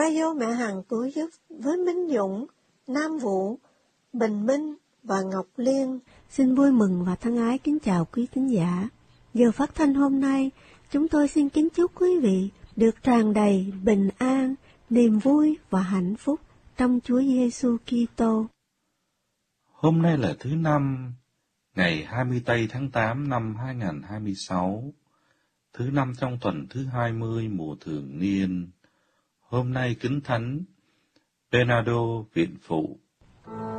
Radio Mẹ Hằng Cứu Giúp với Minh Dũng, Nam Vũ, Bình Minh và Ngọc Liên xin vui mừng và thân ái kính chào quý thính giả. Giờ phát thanh hôm nay, chúng tôi xin kính chúc quý vị được tràn đầy bình an, niềm vui và hạnh phúc trong Chúa Giêsu Kitô. Hôm nay là thứ Năm, ngày 20 tây tháng 8 năm 2026, thứ Năm trong tuần thứ 20 mùa thường niên. Hôm nay kính thánh Bernardo Viện Phụ.